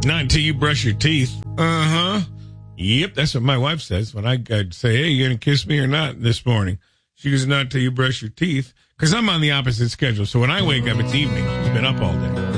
Not until you brush your teeth. Uh-huh. Yep, that's what my wife says when I'd say, hey, you going to kiss me or not this morning? She goes, not until you brush your teeth. Because I'm on the opposite schedule. So when I wake up, it's evening. She's been up all day.